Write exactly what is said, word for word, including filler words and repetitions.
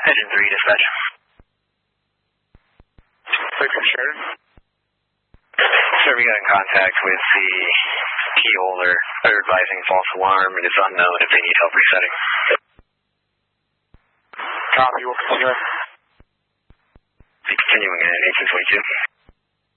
Engine three, dispatch. six and Sheridan. Sir, we got in contact with the key holder. They're advising false alarm and it's unknown if they need help resetting. Copy, we'll continue. Continuing at eighteen twenty-two.